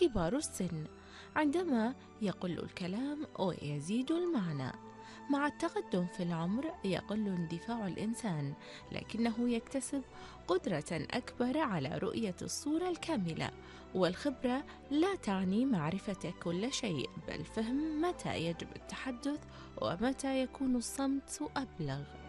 كبار السن، عندما يقل الكلام ويزيد المعنى. مع التقدم في العمر يقل اندفاع الإنسان، لكنه يكتسب قدرة أكبر على رؤية الصورة الكاملة، والخبرة لا تعني معرفة كل شيء، بل فهم متى يجب التحدث ومتى يكون الصمت أبلغ.